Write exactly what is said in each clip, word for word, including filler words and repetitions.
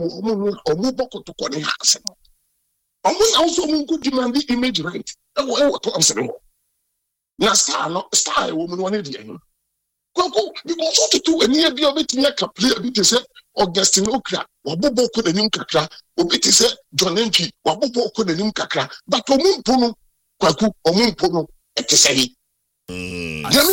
omo omo boko to ko ni house no omo also mo go demand the image right e wo clubs no na star no star wo mo no ne de no kwako because what to do any bia obetimi aka player bi te say Augustine Okra wabobo ko nanim kakra obeti say John Entry wabobo ko nanim kakra but omo mpo no kwako omo mpo no ete say that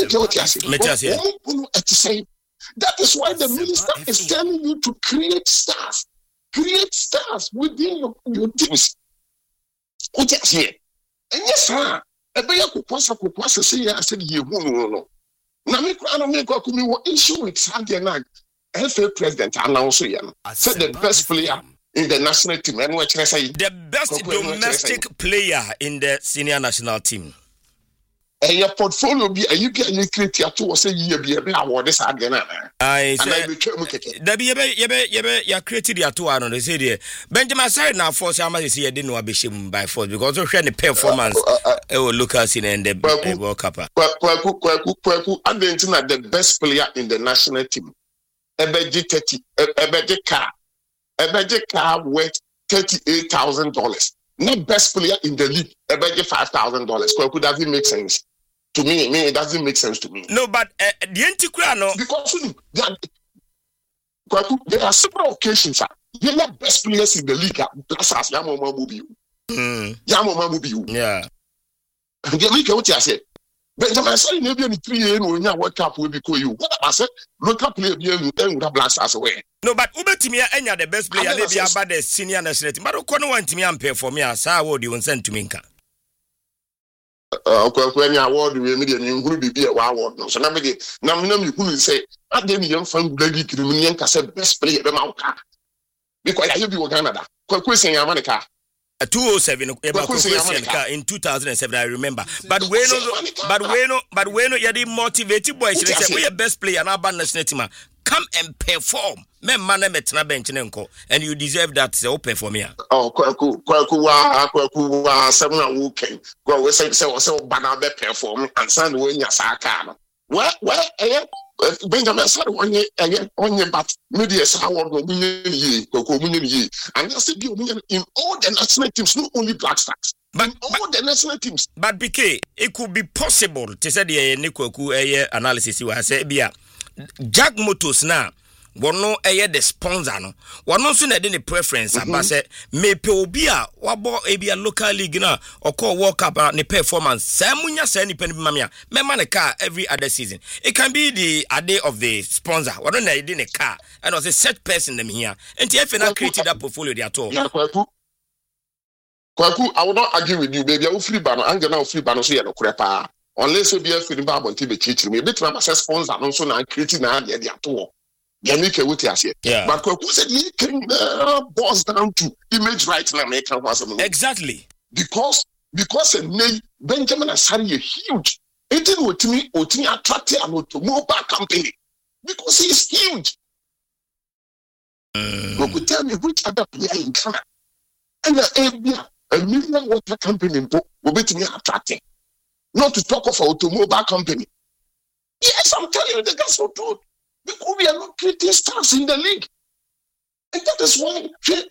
is why the minister is telling you to create stars create stars within your, your teams what you say and yes sir ebe ya kokwasa kokwasa say ya said ye hu no no na me kwa no me kwa kumi wo issue with Sunday night F A president announce ya said the best player in the national team and what you say the best domestic player in the senior national team. A portfolio be a you get you create to say you be a award this again. I say there be yebe yebe ya created ya to ano they say there Benjamin Sarri na force am say you didn't know abeshim by force because we share the performance e will look us in and the World Cup. Kwaku kwaku kwaku Argentina the best player in the national team. Ebeji thirty ebeji car ebeji car worth thirty-eight thousand dollars. Not best player in the league ebeji five thousand dollars. Kwaku doesn't make sense. To me, me, it doesn't make sense to me. No, but uh, the antiquary, no. Because there are, there are several occasions, sir. You're not best players in the league. Plus, as Yamo Mamubi. Yamo Mamubi. Yeah. And the league, what I said. Benjamin Sarri, maybe in three years, when you World Cup will be called you. What I said, local player, you would blast us away. No, but Uber Timia, any the best player, maybe about the senior national team. But who can't want me and pay for me? As I would you send to Minka. Uh, when you award we media in group be a award no so na me de na me na me kunu say adem yam fan gudi criminal can say best player be mauka because I be Canada kwaku sen America two oh seven in two thousand seven I remember but we no but we no but we no you the motivated boys say we best player na ban national team come and perform me man na metna bench nenko and you deserve that say open for me oh kwaku kwaku wa kwaku wa seven na weekend go we say say say bana be perform and send we nya saka no well well eh Benjamin said one year eh onye but media say award no munye yi kwaku munye yi and just say in all the national teams not only Black Stars but in all but, the national teams but B K it could be possible to say the ne kwaku eh analysis we say bia Jack Motors na wono eye the sponsor no wono so na de ne preference aba say me pe obi a wabo e bia local league na okọ World Cup ne performance say munya say ni pen bi mamia me man car every other season it can be the a day of the sponsor wono na de ne car and was a set person them here and if na created that portfolio they at all yeah kwaku kwaku I will not argue with you baby I free ban anga na free ban so ye no krepa unless you be a free ban bonti be chichi me bit na sponsor no so na create na de de at all. Yeah. But Kwaku said he can uh, boils down to image right now. Exactly. Because because a name Benjamin Sarri is huge. It didn't with me or to me attractive an automobile company because he is huge. Mm. But could tell me which other player in Ghana and a, a million water company will be to me attractive. Not to talk of an automobile company. Yes, I'm telling you, the guys will do it. Because we are not creating stars in the league. And that is why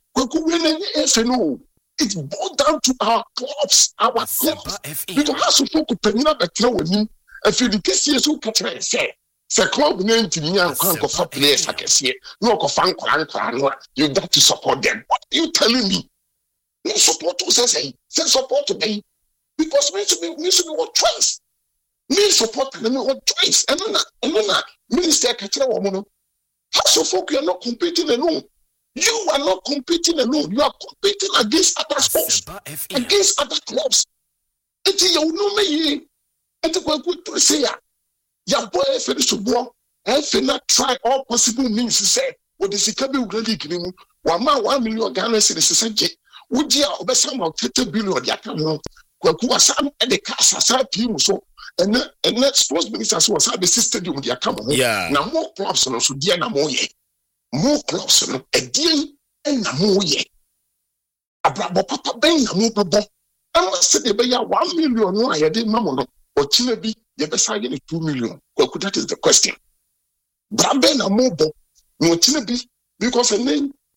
it's boiled down to our clubs, our clubs. Because how so folk penina betra wani if you the case so catch say say club name ntimi an kwan ko for players akese no ko fan kwan kwan no you got to support them. What are you telling me? No support to say say support to them because we should be we should be what choice. Me support them what choice and then and then Minister Kachira Womono. How so folk you are not competing alone? You are not competing alone. You are competing against other sports, against other clubs. Eti you know me. Eti kwa kutu say ya. Ya boy finish to go. I finna try all possible means to say. What is the kabi ureli kinimu? Wama one million Ghana cedis say. Ujia obesa ma thirty billion ya kamo. Kwa kuwa sam ede kasa sa pimu so. And and that sports ministers was have the stadium they come home. Yeah. Now more clubs no so dia na more ye. More clubs no again and na more ye. Abrabo papa ben na more babo. I must say they be ya one million no I dey mamo no. Or chile bi ye be say ye two million. That is the question. Brabe na more bo. No chile bi because and then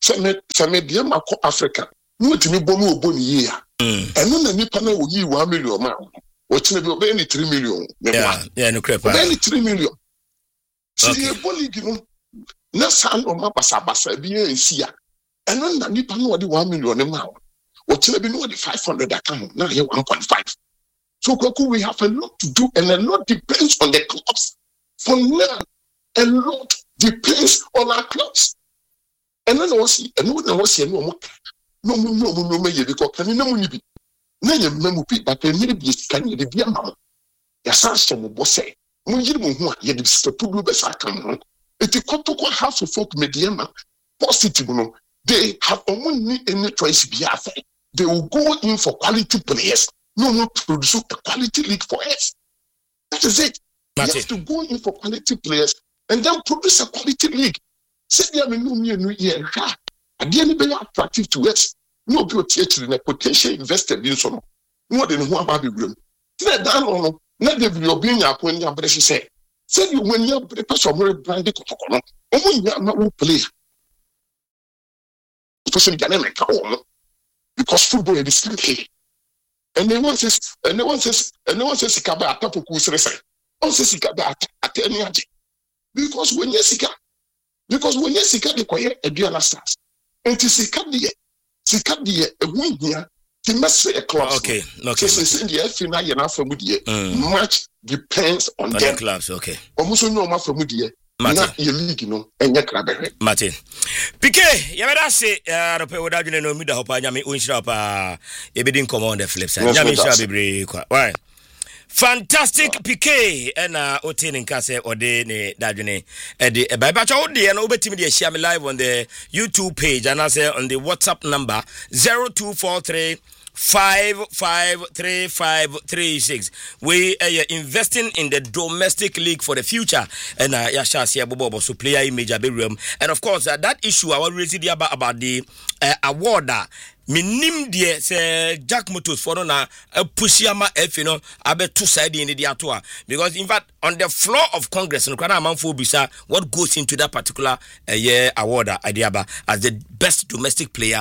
Same same dear Mako Africa. No to me bono boni year. And then the Nipana will ye one million man. What's never any three million. Yeah, yeah, no crap. Any three million. See a bully given. No son or Mapasa Basa be in Sia. And then the Nipana will do one million a mile. What's never know the five hundred account. Now here one point five. So Kwaku, we have a lot to do, and a lot depends on the clubs. For now, a lot depends on our clubs. And then I was and no one was here no more. No more, no more, no more, because can you know me? Now you remember people, but maybe can you be a man? Yes, I saw my boss say, Munji Muhua, you did stop to do the second. It's a Kotoko House of Folk Mediama, positive. No, they have only any choice be after. They will go in for quality players. No more produce a quality league for us. That is it. You have to go in for quality players and then produce a quality league. Say they have a new year. At the end, very attractive to us. No beauty in a potential investor in some more than one baby room. Not down not the video being up when your brother say. Say you when you're the person very branded Cotocono, only you are not play. Person can make because football is still here. And they want this, and they want this, and they want this Sikaba Tapu say. Also Sikaba at any age. Because when you Sika, because when you Sika, the quiet a dual stars. And to Sikadia, Sikadia, a win here, he must say a club. Okay, okay. So since the F N I and Alpha Mudia, much depends on the clubs, okay. Almost no more for Mudia. Not your league, you know, and your club. Martin. Piqué, Yamada say, uh, the people that you know, me the hope, Yami, Unshapa, a bidding come on the flip side. Yami shall be break. Why? Fantastic Piqué and uh Otin in Kase or de Dajune Eddie by Bacha Odi and over Timmy share me live on the YouTube page and I say on the WhatsApp number zero two four three five five three five three six. We are uh, investing in the domestic league for the future and uh Yasha see Bobo so player image room and of course uh, that issue I was raising about about the uh, award uh, minim die se Jack Motors for na pusiama F you know abe two side in the atoa because in fact on the floor of Congress no kana manfo bisa what goes into that particular uh, year award Adiaba as the best domestic player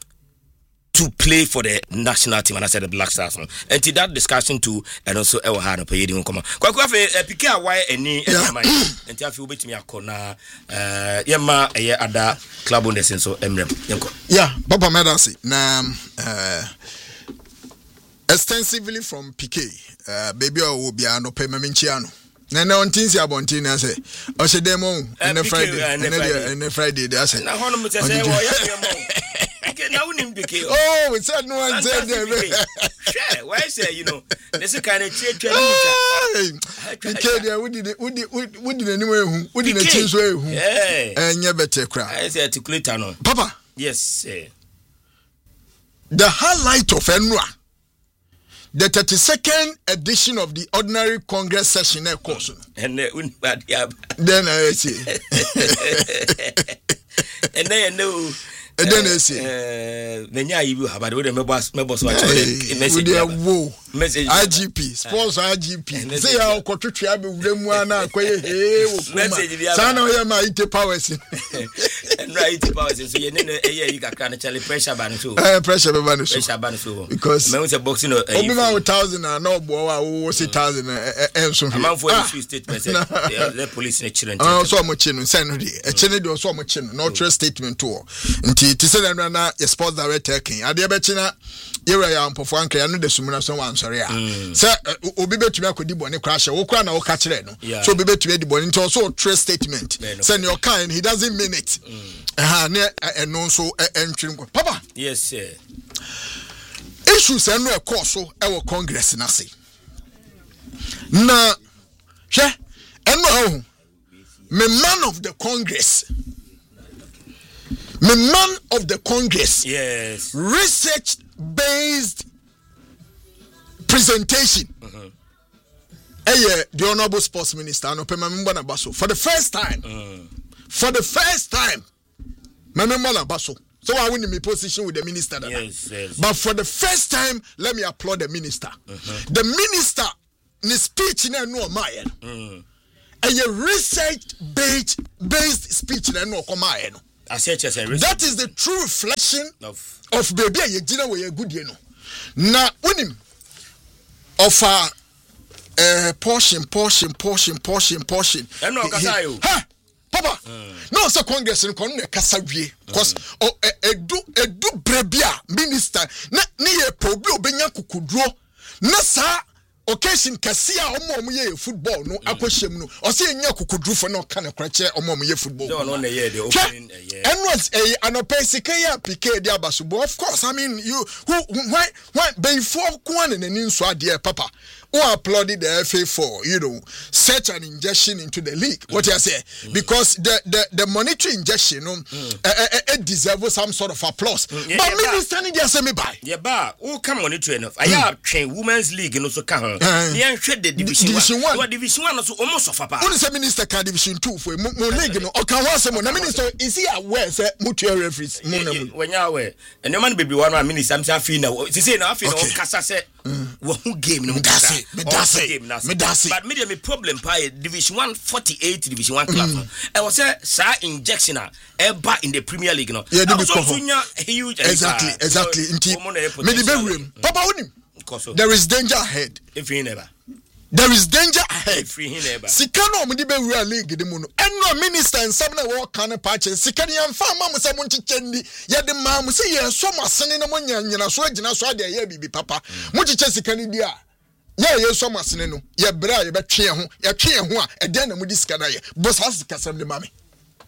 to play for the national team and I said the Black Stars no and to that discussion too and also e ha no pay di come kwa kwa fe Piqué awai eni e man and afi obetimi akona eh yema e ada club on the sense so emrem yenko yeah Papa Medasi na uh extensively from Piqué uh baby o bia no pay memenchiano na na ontinsi abontin na say o se demo and Friday and Friday they say na hono mo say wo ya mo now we Piqué. Oh, we said no one said that. Sure, why say you know? This is kind of change. Piqué, there we did we did we did anyway. We did a change way. Yeah, and you better cry. I say articulate no. Papa. Yes, sir. The highlight of Enwa, the thirty-second edition of the ordinary Congress session, of course. And then I say, and then no. And then I say, uh, Menya, you have a boss, my boss, message, I G P, sponsor I G P. Say, I'll go to Travel with them one. Message, Sana, my IT powers. And right powers. So you know, you can actually pressure ban so. Pressure ban so. Pressure ban so. Because I was a boxing. Over a thousand and no boy, was a thousand and so. Amount for a statement. The police in a children. Oh, so much in Saturday. A channel, so much in no trust statement tour. Ti se na na your sports director king ade be china yera ya mpofo anka ya no de sumuna so wan sori a se obi betumi akodi bone crash wo kra na wo ka kire no so obi betumi di bone nti so trust statement say your kind he doesn't mean it eh na eno so entwin ko papa yes sir issues eno e course so e wo congress na say na hwe eno me man of the congress the man of the Congress, yes, research-based presentation. Uh-huh. Hey, the Honorable Sports Minister, no Baso, for the first time, uh-huh. for the first time, Baso. So I win in my position with the minister. Yes, yes. But for the first time, let me applaud the minister. Uh-huh. The minister, his speech, no Mayan. A research-based based speech, no Mayan. That is the true reflection of of baby a yegina we good you know. Na unim of a uh, portion, portion, portion, portion, portion. And no kasayo. Ha, Papa. Mm. No, so Congress and Conne Kasawie, cause oh a do a do brebia minister na near probio benya kukudro na sa occasion kasia omo omo ye football no akwahiem no o se nya kukudru fo no kana krache omo omo ye football no no na ye the opening yeah and was a anopesika ya pk dia basubo of course I mean you who why why before kwan na ni nso ade papa who applauded the F A for you know such an injection into the league mm-hmm. what you say mm-hmm. because the the the monetary injection no mm-hmm. uh, uh, uh, deserves some sort of applause mm-hmm. yeah, but yeah, minister need there say me buy yeah ba who come monetary enough I have train women's league no so can yeah share the division division one what division one so almost of papa who say minister can division two for mo league no o can one say mo na minister is he aware say mutual referees mo na when you aware and no man baby one minister am say feel now say na feel no kasa say wo hu game no kasa me dase me dase but me me problem pa division one forty-eight division one club e was say sa injection a eba in the Premier League no yeah they be huge exactly exactly inti me the bewrem papa onim there is danger ahead if he never there is danger ahead if he never sikano om di bewura league de mu no eno minister nsam na wo kan pa che sikani yamfa ma mo se mo nchichendi ye de ma mo se ye so masene na mo nyanyina so agina so ade ye bibi papa mo chiche sikani di a ye ye so masene no ye bra ye betwe ho ye twe ho a e den na mo di sikana ye bosa sikasam de mame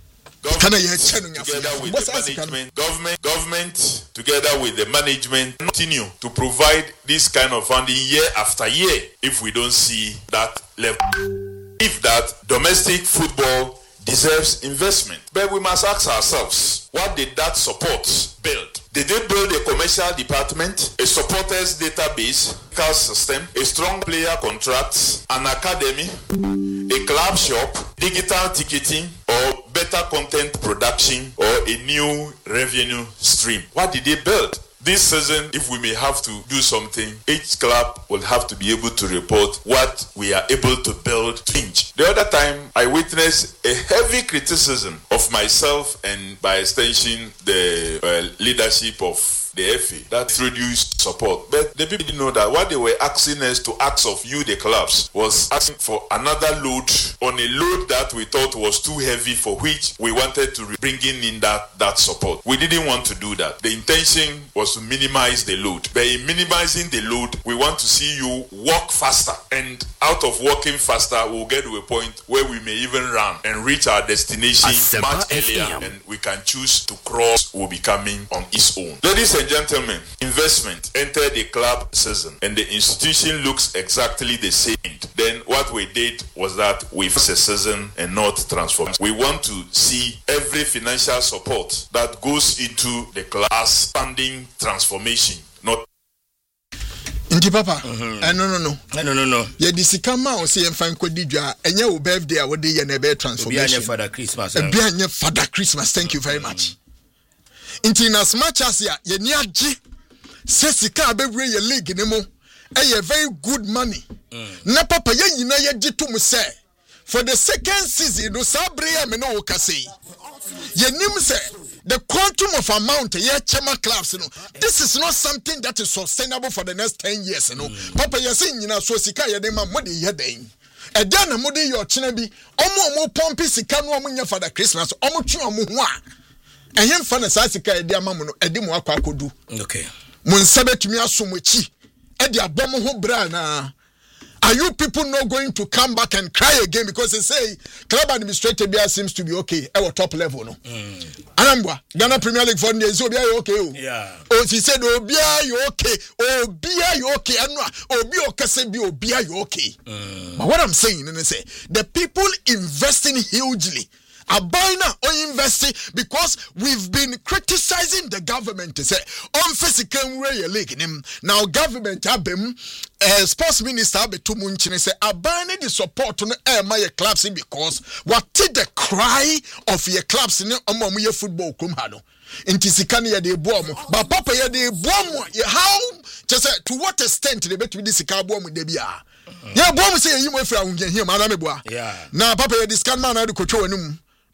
Together with the management, government, government, together with the management, continue to provide this kind of funding year after year. If we don't see that level, if that domestic football deserves investment, but we must ask ourselves, what did that support build? Did they build a commercial department, a supporters database, car system, a strong player contracts, an academy, a club shop, digital ticketing, or better content production, or a new revenue stream? What did they build? This season, if we may have to do something, each club will have to be able to report what we are able to build to change. The other time, I witnessed a heavy criticism of myself and by extension the uh, leadership of the F A that introduced support. But the people didn't know that what they were asking us to ask of you, the clubs, was asking for another load on a load that we thought was too heavy, for which we wanted to bring in that, that support. We didn't want to do that. The intention was to minimize the load. But in minimizing the load, we want to see you walk faster. And out of walking faster, we'll get to a point where we may even run and reach our destination much earlier. And we can choose to cross, will be coming on its own. Ladies and gentlemen, investment entered the club season and the institution looks exactly the same. Then what we did was that we fixed a season and not transform. We want to see every financial support that goes into the class funding transformation, not Inti papa eh no no no no no no ye disika ma o se ye fan kwadi dwa enye wo birthday a wo de ye na be transformation obi anya father Christmas obi anya father Christmas thank you very much inti na smart as ya ye ni age se sika abewre ye league ne mo e very good money mm. na papa ye nyina ye gitum se for the second season do sabre ya me no wo kase ye nim se the quantum of amount yeah chema clubs you know this is not something that is sustainable for the next ten years you know mm. papa you say nyina so sika ye dem mo de ye den e dan na mo de ye ochena bi omo omo pompi sika no omo nya father Christmas omo twe omo ho a ehim fa na sa sika e de amam no e de mo akwa akodu okay mo nsabetumi asomochi e de abom ho bra na. Are you people not going to come back and cry again because they say club administrator seems to be okay at our top level no mm. Anambwa Ghana Premier League for the Obia you okay oh yeah oh she said Obia you okay Obia you okay and Obi okase bi Obia you okay mm. But what I'm saying and say the people investing hugely Abaina or investing because we've been criticizing the government to say on physical league now government abem uh, sports minister abetu munchine say Abaina the support on air my clubs because what did the cry of your clubs in omo ye football kum hano inti sikani ya de boamu but papa ya de boamu how just to what extent they betu this sika boamu de bia ya boamu say yi mo fra unje here ma na me boa yeah na papa ya discan man na de kotwo anum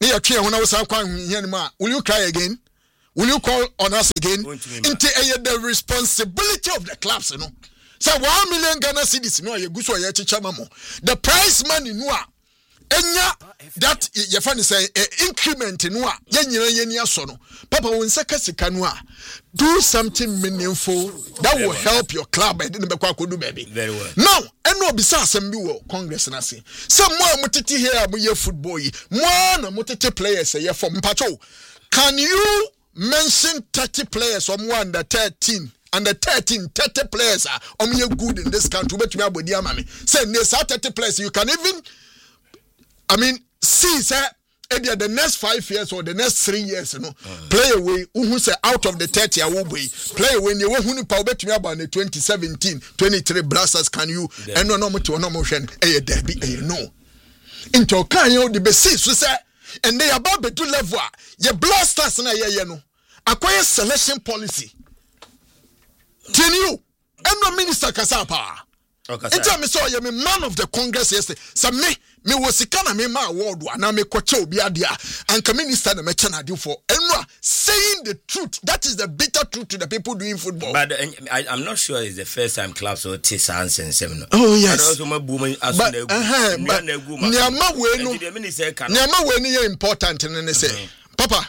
Me a try when I was here, will you cry again? Will you call on us again? Into the responsibility of the clubs, you know. So one million Ghana cedis, no, you go so you chamamo. The price money, no. Enya that your funny say increment in what yenya sono. Papa when seka no do something meaningful that will help your club and didn't be do baby. Very well. Now, and no bisa assembly wo Congress na say. Some more mutiti here mo ye football yi. More na mutiti players say for mpacho. Can you mention thirty players or more under thirteen? Under thirteen, thirty players are um good in this country. Bet me abodi amami. Say there's thirty players you can even I mean, see, sir, the next five years or the next three years, you know, uh-huh. play away, who say out of the thirty, I will be play away. You won't power bet me about the twenty seventeen, twenty-three blasters. Can you and no normal to no motion? A derby, a no. Into can you the best, so say, and they are about to level. Your blasters na ye no acquire selection policy. Can you and no minister Kasapa? Okay, it's me so you me man of the Congress yesterday. So me me was sikana me ma award na me kwache obi adia and minister na me chana do for enwa saying the truth. That is the bitter truth to the people doing football. But uh, I, I'm not sure it's the first time clubs or T Sans and seven. Oh yes. Also my booming as but uh-huh, but niama we no niama we ni important and say papa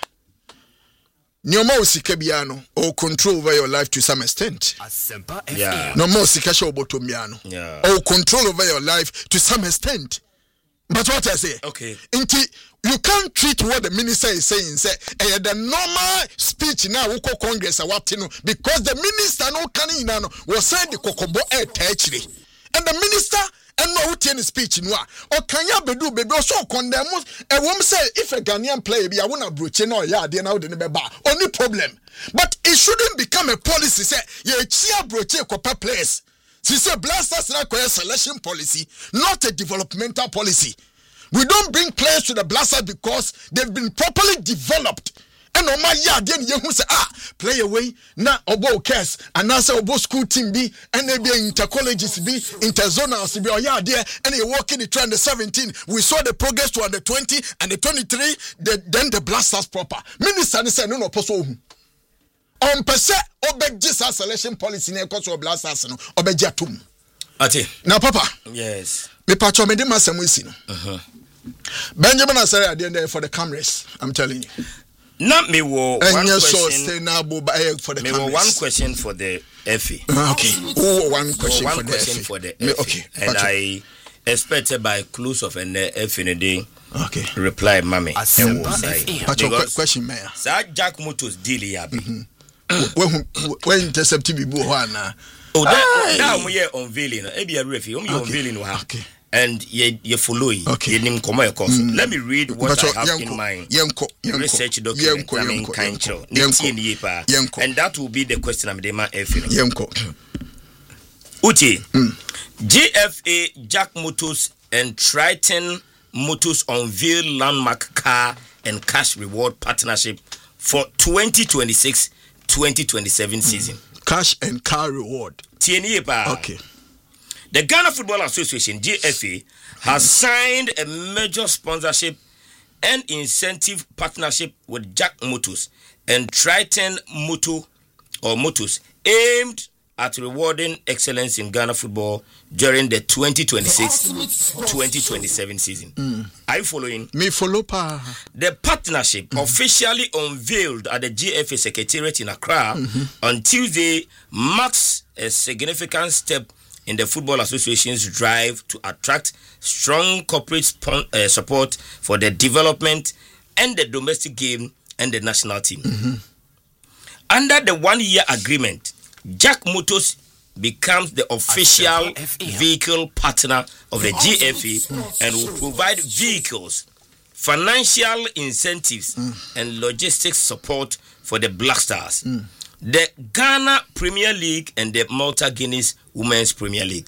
Nyoma usika biano or control over your life to some extent. Yeah. No more sikasha obotomiano. Yeah. Or control over your life to some extent. But what I say? Okay. Inti, you can't treat what the minister is saying. Say, eh, the normal speech now we call Congress because the minister no canino was saying the kokobo e techri. And the minister and no who tell speech in what or can you be do baby so condemn a woman say if a Ghanaian player be I wanna broach no yeah then now the only problem but it shouldn't become a policy say yeah chia broach kopa players she say blasters na selection policy not a developmental policy. We don't bring players to the blasters because they've been properly developed. And on my yard, then you say, ah, play away, na obo case, and now say obo school team be, and they be intercolleges be, interzonals be, or yeah, there, and you walk in the trend the seventeen. We saw the progress to under twenty and the twenty-three, the, then the blasters proper. Minister said, no, no, poso. On per se, obey just selection policy, ne cause of blasters, no, obey jatum. Ati. Now, Papa. Yes. Me pacho me de masamwisi no. Uh-huh. Benjamin Asare at the end there for the cameras, I'm telling you. Not me wo one question for the me wo one question for the F A. Uh, okay. Oh, one question, one for, question the for the me, F A. Okay. And Pacho. I expected by close of an F in a day. Okay. Reply, mommy. Pacho, question, Mayor. Sir Jack Motors deal ya be. When when intercept be bo na. Oh, that now we are unveiling. E be a refi. We unveiling wa. Okay. And ye ye follow it. Okay. Ye nim komo course. Mm. Let me read what Pacho, I have yenko, in mind. Yenko, yenko, research document. Yenko, I mean, yenko, kind yenko, yenko, yenko. And that will be the question I'm dema F. Yenko. Uti. Mm. G F A Jack Motors and Triton Motors unveil landmark car and cash reward partnership for twenty twenty-six twenty twenty-seven mm. season. Cash and car reward. Okay. The Ghana Football Association, G F A, has signed a major sponsorship and incentive partnership with Jack Motors and Triton Motor or Motors aimed at rewarding excellence in Ghana football during the twenty twenty-six twenty twenty-seven season. Mm. Are you following? Me follow pa. The partnership mm. officially unveiled at the G F A Secretariat in Accra mm-hmm. on Tuesday marks a significant step in the Football Association's drive to attract strong corporate spon- uh, support for the development and the domestic game and the national team. Mm-hmm. Under the one-year agreement, Jack Motors becomes the official vehicle partner of the G F A and will provide vehicles, financial incentives, mm. and logistics support for the Black Stars. Mm. The Ghana Premier League and the Malta Guinness Women's Premier League.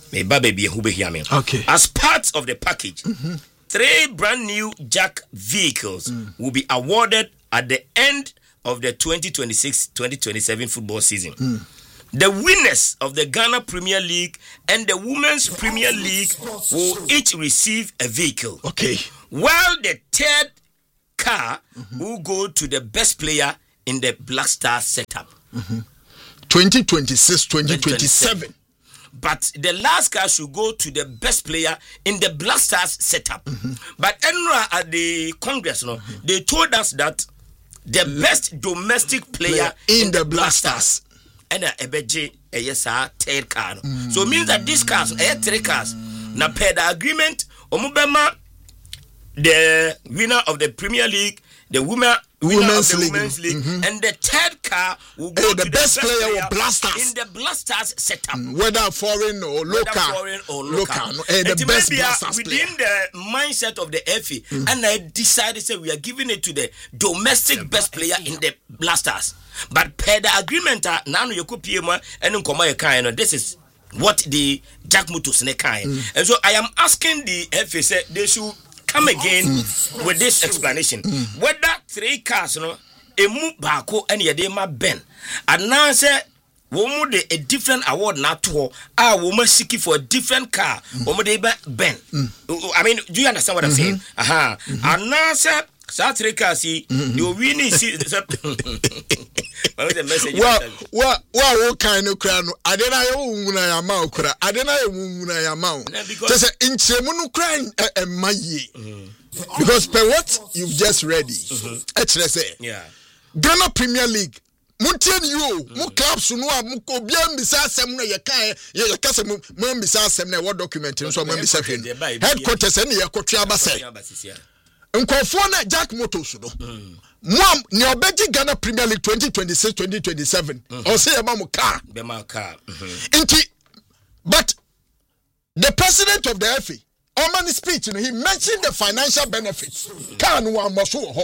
Mm. Okay. As part of the package, mm-hmm. three brand new Jack vehicles mm. will be awarded at the end of the twenty twenty-six twenty twenty-seven football season. Mm. The winners of the Ghana Premier League and the Women's Premier League will each receive a vehicle. Okay. While the third car mm-hmm. will go to the best player in the Black Stars setup. Mm-hmm. twenty twenty-six twenty twenty-seven. But the last car should go to the best player in the Black Stars setup. Mm-hmm. But Enra at the Congress, no, mm-hmm. they told us that the L- best domestic player in, in the, the Black Stars and a Ebeje a yes third car. Mm-hmm. So it means that these cars are three cars. Now per the agreement, Omubema, the winner of the Premier League, the women Women's of the League, Women's League mm-hmm. and the third car will go hey, to the, the best, best player, player of Blasters in the Blasters setup, mm, whether foreign or local, whether foreign or local. local. Hey, the and best maybe Blasters within player. the mindset of the F A, mm. and I decided say we are giving it to the domestic the best player in the Blasters. But per the agreement, now you could pay more and you this is what the Jack Mutus ne kind. Mm. And so I am asking the F A say they should come again mm. with this explanation. Mm. Whether three cars, you know, emu bako and yedema ben, and now say woman de a different award na to ah woman seeking for a different car. Woman de ben. Mm. I mean, do you understand what I'm mm-hmm. saying? Aha. Uh-huh. Mm-hmm. And now say South Africa see you winning see the message. Well, well, well, what kind of crown? I didn't know when I am out. I didn't know when I am out. Because in Chemunu crying a my because per what you've just read, actually say, yeah, Ghana Premier League. Muntian you, mu clubs no a mu ko bia mbisa asem na ye kan ye ye kase mu mbisa asem na what document so mu mbisa hwe headquarters na ye kotwe abasai nkofo na Jack Motors no Mom, ni obeji Ghana Premier League twenty twenty-six twenty twenty-seven. Or say about mu car. Be my car. Inti, but the president of the F A, on his speech, you know, he mentioned the financial benefits. Car no one must ho.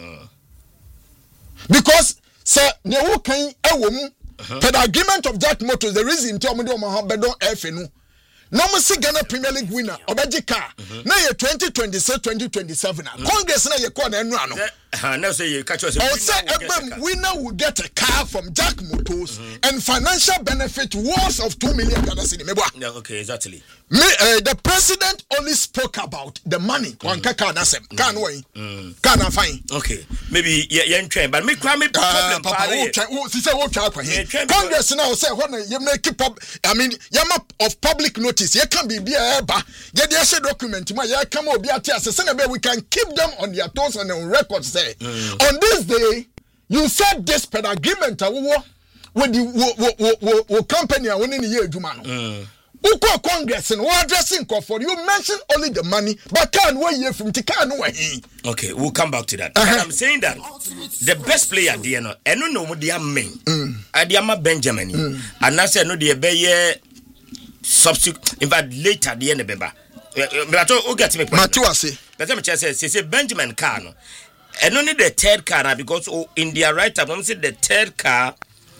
Because sir, ne wo kan ewom per the agreement of Jack Motors, the reason to omo mo be don F A no. No mo see Ghana Premier League winner obeji car. Na ye twenty twenty-six twenty twenty-seven. Congress na ye ko na enu ano. Uh, now say you catch us. Also, every winner will get a car from Jack Motors mm-hmm. and financial benefit worth of two million Ghana cedis. Yeah, okay, exactly. Me, uh, the president only spoke about the money. One car can say, can we? Can I find? Okay, maybe yeah, yeah, train, but me crime me problem. Papa, who say what try here? Congress now say when you make it pub. I mean, you map of public notice. You can be be a eba. Get the share document. My you come over here. Say we can keep them on their toes and on records. Mm. On this day, you said this per agreement uh, with the w- w- w- w- company winning the year, Jumano. Uko Congress and we're addressing for you mentioned only the money, but can't wait here from Tikan away. Okay, we'll come back to that. Uh-huh. I'm saying that the best player, dear, no, and no, no, what they are main, Adiama Benjamin, and I said no, the Bayer substitute, in fact, later the end of Beba. But I get me. Matuasi. That's what I said. Say Benjamin Kano. And only the third car because oh, in their right up, I'm saying the third car.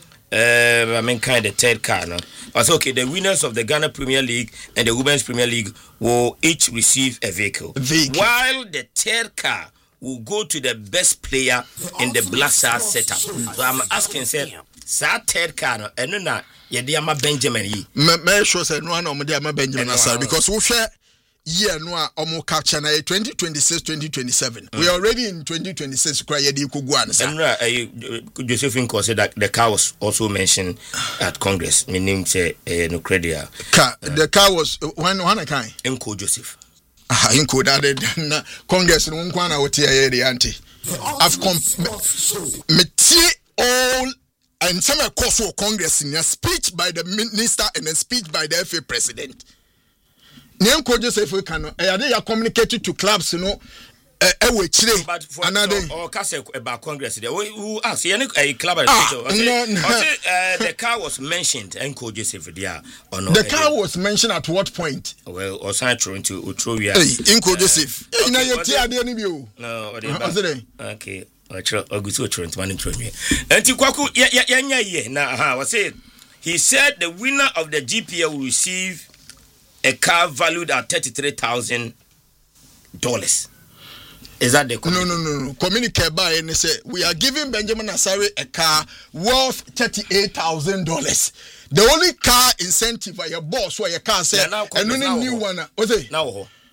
Uh, I mean, kind of the third car. No, I said okay. The winners of the Ghana Premier League and the Women's Premier League will each receive a vehicle, vehicle. While the third car will go to the best player in the Black Stars setup. So I'm asking, say, that third car, no, and no, yeah, they are my Benjamin. Me, me sure say no one on they are my Benjamin because we share. Yeah, no, omo capture na twenty twenty-six twenty twenty-seven. Mm. We are already in twenty twenty-six. Kwa yedi kugwana sa. And uh, Josephine said that the car was also mentioned at Congress. Meaning say uh, no credit. Car, uh, the car was one one kind. Enko Joseph. Ah, Enko that na Congress no nkwana wote ya the anti. I've com me tie all and some course for Congress in a speech by the minister and a speech by the F A president. Nyanko Joseph Kano, eh, they are communicated to clubs, you know, eh, eh, we chile. But for another or Castle about Congress, there who asked any a club. Ah, no, no. Uh, the car was mentioned, Nyanko Joseph, there or no? The car was mentioned at what point? Well, or Santro into Utrovia. Hey, Nyanko Joseph. You know, you're tired, you no, okay. Augusto Trent, one in Trent. And Tikwaku, yeah, yeah, yeah, yeah. Now, was it? He said the winner of the G P L will receive a car valued at thirty-three thousand dollars. Is that the no, no, no, no. Communicate by and say we are giving Benjamin Asare a car worth thirty-eight thousand dollars. The only car incentive for your boss or your car said, and only new one. What's it? Now,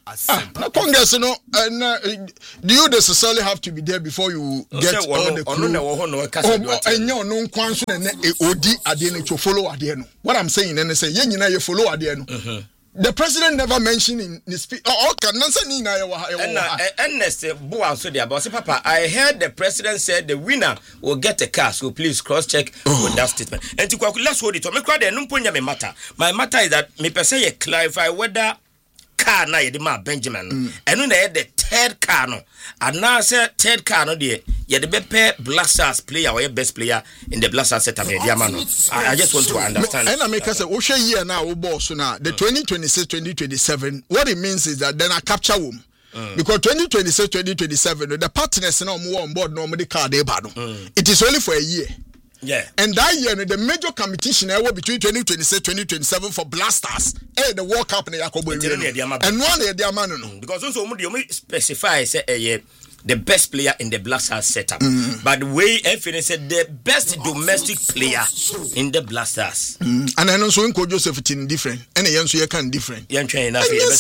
Ah, Congress, you know, and uh, do you necessarily have to be there before you get all the crew? And you know, question and Odi Adeno to follow Adeno. What I'm saying, and I say, you know, you follow Adeno. The president never mentioned in the speech. Oh, okay, Nancy Nina. And next, Bo answered the boss, Papa. I heard the president said the winner will get a car, so please cross check with that statement. And to let's hold it. Me crowd there, no point me matter. My matter is that me per se clarify whether car na yedi ma Benjamin. And when they had the third car no, and now say third car no there. Yeah, the best Black Stars player or your best player in the Black Stars setup here, Diamano. I, I just want to understand. And I make us say, Osha year now, boss now the twenty twenty-six twenty twenty-seven. What it means is that then I capture them mm. because twenty twenty-six twenty twenty-seven the partners now more on board normally car they bad. It is only for a year. Yeah, and that year the major competition I between twenty twenty-six twenty twenty-seven for Black Stars. Eh, the World Cup in Yakobo and one year Diamano because also you specify say a year. The best player in the Black Stars setup. Mm. But the way F N said the best domestic player in the Black Stars. Mm. And I know so in Joseph it's different. And the answer you can different. Yeah, yeah,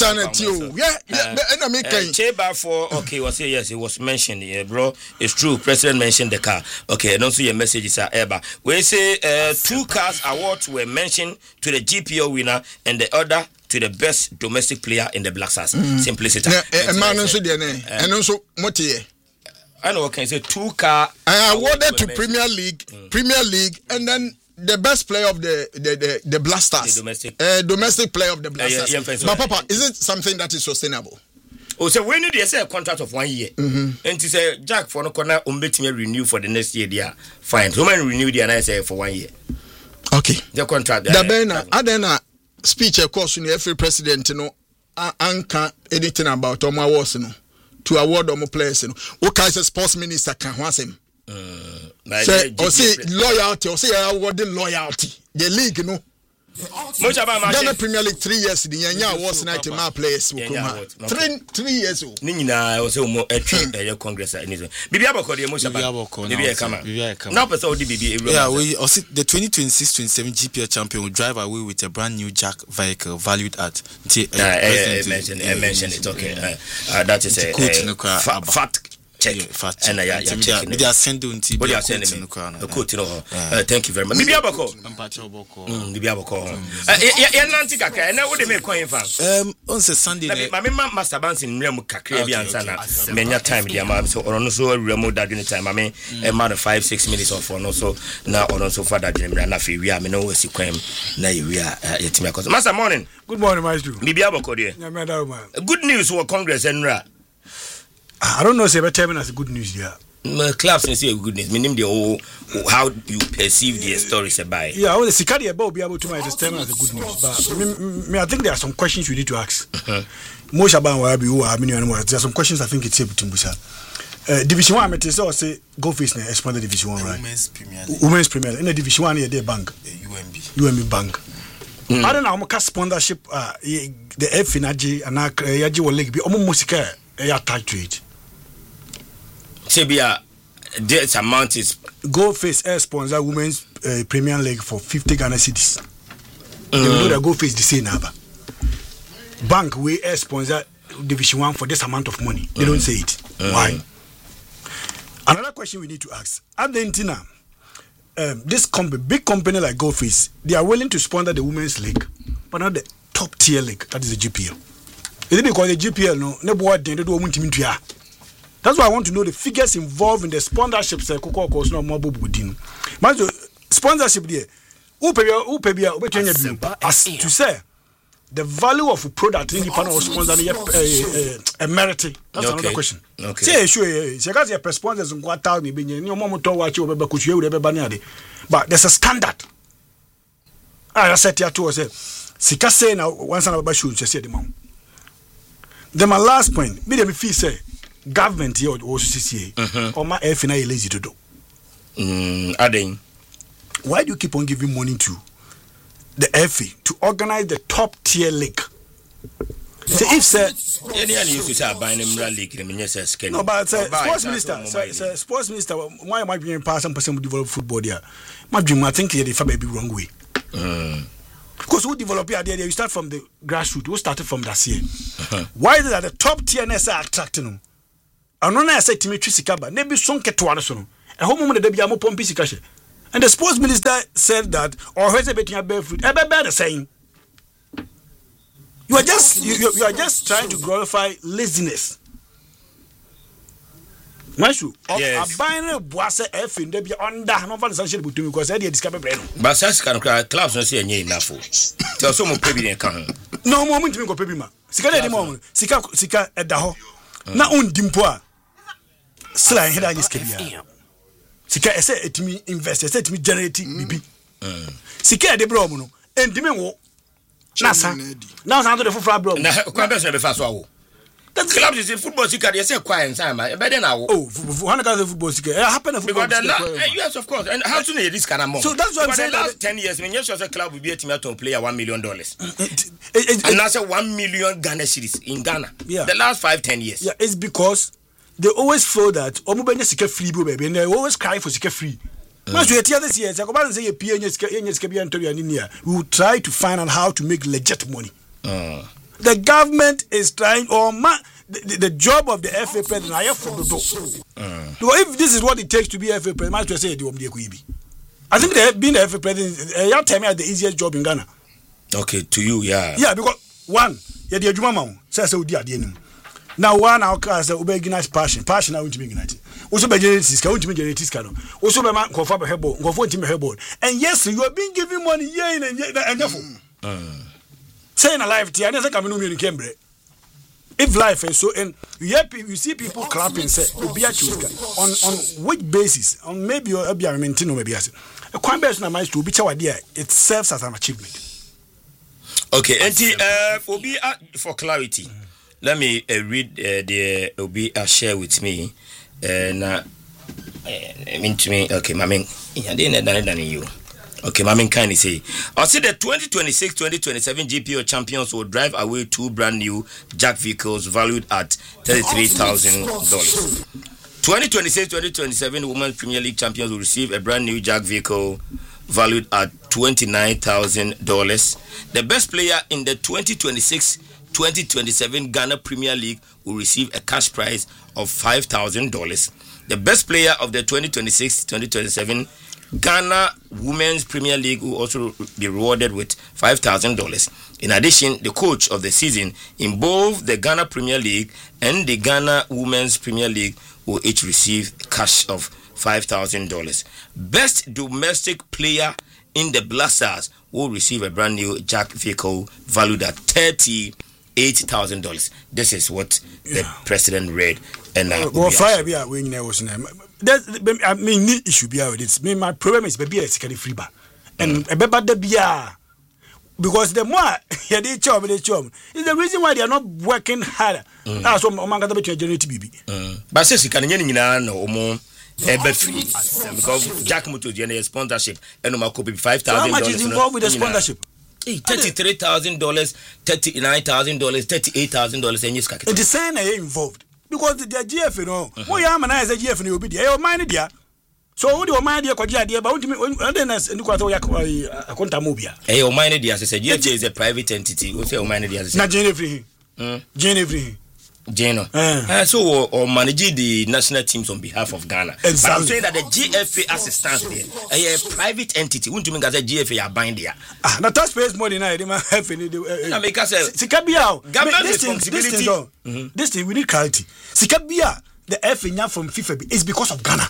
yeah. And I make a chamber for okay, was say yes, it was mentioned here, bro. It's true. President mentioned the car. Okay, and also your messages are ever. We say uh, two cars awards were mentioned to the G P O winner and the other to the best domestic player in the Black Stars. Mm. Simplicity. A man also there, and also Motier. I know. Can say two car. I awarded to Premier League, mm. Premier League, and then the best player of the the the, the Black Stars, the domestic, uh, domestic player of the Black Stars. Uh, yeah, yeah, but Papa, is it something that is sustainable? Oh, so when did you say a contract of one year? Mm-hmm. And to say Jack for no corner, umbet renew for the next year. There, fine. So many renew the and I say for one year. Okay. The contract. The Bena, Adena. Speech of course in every president you know anka anything about Tom Awards no to award them players you know okay as a sports minister can wasem uh say or say loyalty or say award loyalty the league you know much about Ghana Premier League three years the Yanya awards night my players three three years o ni nyina o say o mo atwe e congress anything bibi aboko de mo shaba bibi kama now person o di bibi yeah we the twenty twenty-six twenty-seven G P L champion will drive away with a brand new jack vehicle valued at I mentioned I mentioned it okay uh, that is a fat check yeah, and I check they are sending until they are sending me the quote you know thank you very much bibi aboko bibi aboko ya nanti kakra na wo de me coin fa um on Sunday na me master bands in rem kakra bi ansa na menya time dia ma so ono so rem that any time me e ma five six minutes of no so na ono so for that rem na fe wi a me no wasi kwan na wi a yetimi akoso master morning good morning maestro bibi aboko de good news for congress enra I don't know say better as good news here. My clubs say good news. Meaning the whole how you perceive the stories about. Yeah, I want the Sikadi about be able to make this term as a good news. But me, me, I think there are some questions we need to ask. Most about where we are, there are some questions I think it's able to Busa. Uh, Division One, I say say go face na expand the Division One, right? Women's Premier League. Women's Premier League. In the Division One here, they bank. U M B. U M B bank. I don't know how much sponsorship. Uh, the F in A G and A G will league be almost musika. Are attached to it. Sebia, this amount is Go Face Air sponsor Women's uh, Premier League for fifty Ghana cedis. Mm. They know that Go Face the same number. Bank we air sponsor Division One for this amount of money. They mm. don't say it. Mm. Why? Another question we need to ask: Argentina, um, this company, big company like Go Face, they are willing to sponsor the Women's League, but not the top tier league. That is the G P L. Is it because the G P L no? Never what they do want to mean. That's why I want to know the figures involved in the sponsorships. Coco course no more budin. But sponsorship there, who pay who pay who pay as to say the value of a product in the panel sponsor a merit. That's another question. Okay. Say sure, say guys, your sponsors in what town you be in. Your mom to watch you, but could you ever banner? But there's a standard. I said here to say, Sika say now once another should just say the mount. Then my last point, me dem feel say. Government here or C C A or my F N I lazy to do. Mm, adding. Why do you keep on giving money to the F A to organize the top tier league? So if sir, any any used to say buying them league, I mean yes, skin. No, but uh, sports minister, sir, sir, sports minister, why am I being pass some person develop football there? My dream, I think the far baby wrong way. Mm. Because who develop your idea? You start from the grassroots. Who started from that year? Uh-huh. Why is it that the top tier N S A attracting them? I don't know. I say to me, Trisikaba, maybe some get to answer. A home moment, they be a more pompy cash. And the sports minister said that, or has a bit of barefoot. I bet the same. You are just you, you, you are just trying to glorify laziness. Mashu, yes. Abine boise F in Debbie under no financial between because I discover brain. But such kind of clubs don't say any enough. Tell someone maybe they come. No moment to make a pebima. Sika de moment. Sika Sika at the ho. Na un dimpoa. Slang head I just came. Sika I said to me invest, I said to me generating B B. Sika de bromono. And Dimen Nasa. Now I'm the full bro. Now, quite better be fast. That club is in football. You can say quiet and time. Better now. Oh, one of the football. It happened because yes, of course. And how to need this kind of money? So that's what I'm saying. The last ten years, when you show a club will be a team to play a one million dollars, and that's a one million Ghana cedis in Ghana. Yeah. The last five ten years. Yeah, it's because they always feel that Omubenya Sika free, baby, and they always cry for Sika free. Once we hear this year, we will try to find out how to make legit money. Uh. The government is trying, or ma, the, the, the job of the F A president, I have from the door. Uh. So if this is what it takes to be F A president, I say I think they have been the F A president. You tell me the easiest job in Ghana. Okay, to you, yeah. Yeah, because one, yeah, the Jumama says so dear. Now one our class that obey Guinness passion, passion I want to be United. Also by genetics, I want to be genetics cano. Also by man confirm a hebo, confirm team hebo. And yes, you are being given money, yeah, and and therefore. Saying a life, I never come in Cambridge. If life is so, and you you see people clapping, say, on on which basis? On maybe you'll be a maintain or maybe as a quite best na to be our idea. It serves as an achievement. Okay, and uh, for be uh, for clarity. Let me uh, read uh, the Obi uh, share with me. And uh, I mean to me, okay, my man, I didn't know than you. Okay, my man, kindly say, I see the twenty twenty-six twenty twenty-seven G P O champions will drive away two brand new jack vehicles valued at thirty-three thousand dollars. twenty twenty-six twenty twenty-seven Women's Premier League champions will receive a brand new jack vehicle valued at twenty-nine thousand dollars. The best player in the twenty twenty-six twenty twenty-seven Ghana Premier League will receive a cash prize of five thousand dollars. The best player of the twenty twenty-six twenty twenty-seven Ghana Women's Premier League will also be rewarded with five thousand dollars. In addition, the coach of the season in both the Ghana Premier League and the Ghana Women's Premier League will each receive cash of five thousand dollars. Best domestic player in the Black Stars will receive a brand new jack vehicle valued at thirty-eight thousand dollars. This is what the yeah. president read. And uh, well, fire be a wing was name. I mean, it should be out. It's me. My problem is baby is free bar, and a baby the beer because the more yeah they job they job is the reason why they are not working harder. That's what I'm going to generate B B. But says you can you know more. Free because Jack Muto generate sponsorship and no could be five thousand dollars. How much is involved with the sponsorship? Thirty-three thousand dollars, thirty-nine thousand dollars, thirty-eight thousand dollars, and you scatter. The design are involved because the G F, you know, why am I as a G F and you'll be there? Mind dear. So, what do you mind, dear? Could you but then as a conta movia? Hey, your mind dear, as a G F is a private entity. What's your mind dear? Not Jane everything. Jane everything. Jeno. Uh, uh, so, or, or manage the national teams on behalf of Ghana. Exactly. But I'm saying that the G F A as it stands there, a private entity. Wouldn't you mean as a G F A are bind there? Ah, now taxpayers money now. They might have any. No, because Sikabia, government responsibility. This thing we need clarity. Sikabia, the F A from FIFA is because of Ghana.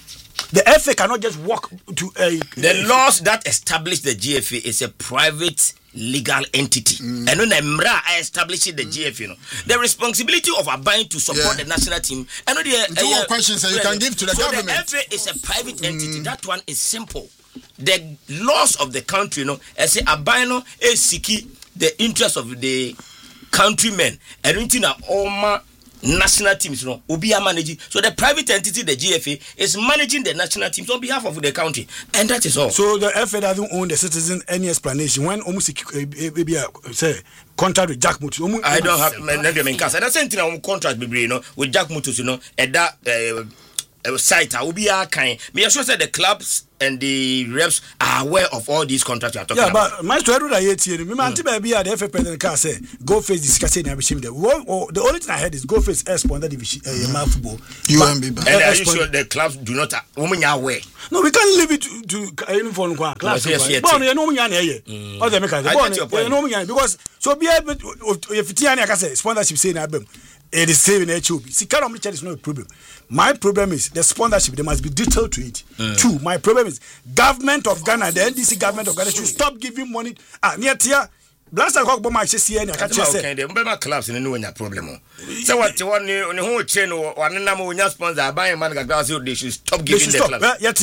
The F A cannot just walk to a. The uh, laws that establish the G F A is a private legal entity. Mm. And when Emra I established the mm. G F A, you know, the responsibility of abiding to support yeah. the national team. I know the two uh, uh, questions that you can give to the so government. The F A is a private entity. Mm. That one is simple. The laws of the country, you know, I say abino is seeking the interest of the countrymen. And anything that Oma national teams, you know, will be managing. So the private entity, the G F A, is managing the national teams on behalf of the country, and that is all. So the F A doesn't own the citizen any explanation when almost maybe say contract with Jack Mutus. I don't have never been cast. That's something on contract, you know, with Jack Mutus, you know, and that. Uh, uh, site I will be a kind me sure say the clubs and the reps are aware of all these contracts you are talking yeah, about. Yeah, but my story that yet here. Me man baby at the F A president can say go face discuss any abishim there. The only thing I heard is go face sponsor division uh, football. U M B. And are you sure the clubs do not women are aware? No, we can't leave it to to any phone clubs. But you know me here. All the makers. You know me because so be able if Tiani can say sponsorship say na bem. It is saving H O B. See, kind of much is not a problem. My problem is the sponsorship. There must be detail to it. Mm. Two, my problem is government of Ghana, the N D C government of Ghana should stop giving money. Ah, near here, blast alcohol bomb. I say, I can't say. Okay, the Mbema collapse in the problem. So what you want? On the whole chain, or an number when you sponsor buying man, they should stop giving the club. Yet,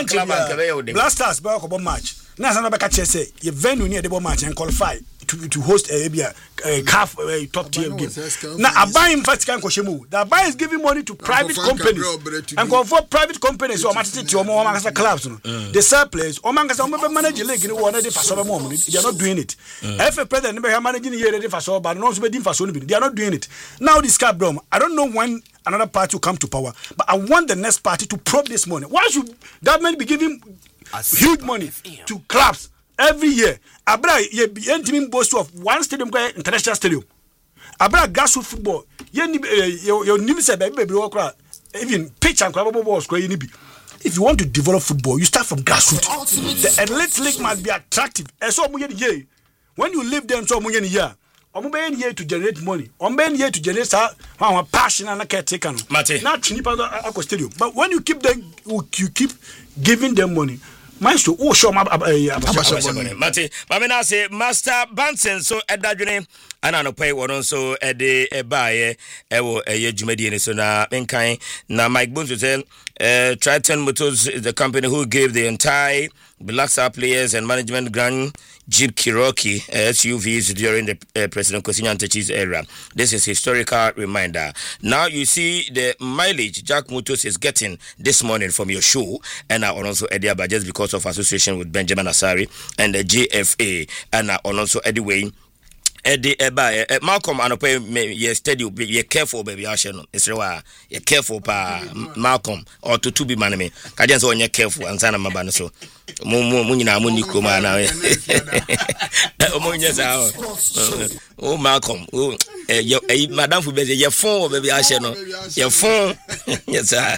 yeah, blasters, Barack Obama match. Now, I'm about to say, you venue near the bomb match and qualify to to host a a calf a top tier game. Now, I buy him first can Koshemu. The buy is giving money to private companies and go for private companies or match to Omanga clubs. The sell players, Omanga manage league in one day for some moment. They are not doing it. F A president never managing here for so, but not for so. They are not doing it. Now, this cap drum. I don't know when another party will come to power, but I want the next party to probe this money. Why should government be giving huge money to clubs every year? Abra ye entimi boast of one stadium called international stadium. Abra grassroots football. Ye ni ye ni say baby baby work even pitch and crab balls ko ye ni bi. If you want to develop football, you start from grassroots. The elite league must be attractive. And so ye when you leave them so mo ye here. Omo be here to generate money. Omo be here to generate our passion and caretaker. Not chinipa akọ stadium. But when you keep them you keep giving them money. Maestro, oh, show my Mate, Mamina say, Master Bansen, so at that journey, and I know pay one also at the buy a year Jumedian. So now, Benkai, now Mike Bones will tell, uh, Triton Motors is the company who gave the entire Black Star players and management grant Jeep Cherokee uh, S U Vs during the uh, President Kosinyan Techi's era. This is historical reminder. Now you see the mileage Jack Motors is getting this morning from your show, and uh, also Eddie just because of association with Benjamin Asari and the J F A, and uh, also Eddie Wayne. Eddie Eba, uh, Malcolm, and pay you steady, you careful, baby. I shall know. It's right. You careful, pa Malcolm, or to to be man me. I just want you careful and sign my banner so. Munina Munikuma now. Oh, Malcolm. Oh, Madame Fubezi, your phone, baby. I shall know. Your phone. Yes, sir.